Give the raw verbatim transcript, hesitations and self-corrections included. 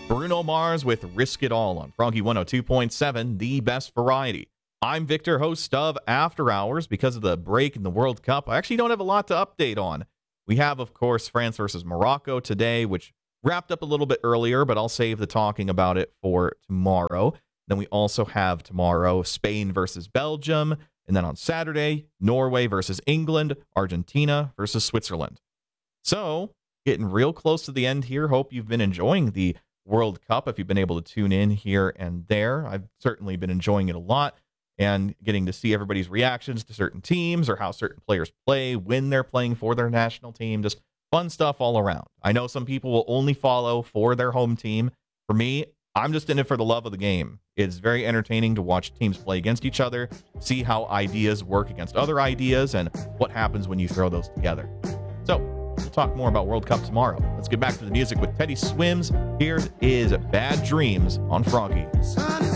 Bruno Mars with Risk It All on Froggy one oh two point seven, the best variety. I'm Victor, host of After Hours. Because of the break in the World Cup, I actually don't have a lot to update on. We have, of course, France versus Morocco today, which wrapped up a little bit earlier, but I'll save the talking about it for tomorrow. Then we also have tomorrow Spain versus Belgium, and then on Saturday, Norway versus England, Argentina versus Switzerland. So, getting real close to the end here. Hope you've been enjoying the World Cup if you've been able to tune in here and there. I've certainly been enjoying it a lot and getting to see everybody's reactions to certain teams or how certain players play when they're playing for their national team. Just fun stuff all around. I know some people will only follow for their home team. For me, I'm just in it for the love of the game. It's very entertaining to watch teams play against each other, see how ideas work against other ideas, and what happens when you throw those together. So, we'll talk more about World Cup tomorrow. Let's get back to the music with Teddy Swims. Here is Bad Dreams on Froggy.